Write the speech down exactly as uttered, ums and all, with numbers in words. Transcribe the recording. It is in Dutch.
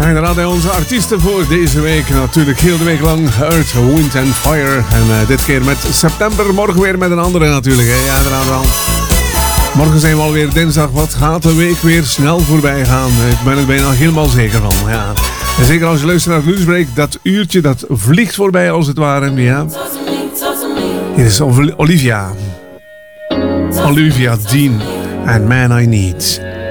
En inderdaad, onze artiesten voor deze week. Natuurlijk heel de week lang Earth, Wind and Fire. En uh, dit keer met september. Morgen weer met een andere natuurlijk. Hè. Ja, inderdaad wel. Morgen zijn we alweer dinsdag. Wat gaat de week weer snel voorbij gaan? Ik ben er bijna helemaal zeker van. Ja. En zeker als je luistert naar het nieuwsbreak. Dat uurtje dat vliegt voorbij als het ware. Ja. Hier is Olivia. Olivia Dean. And Man I Need.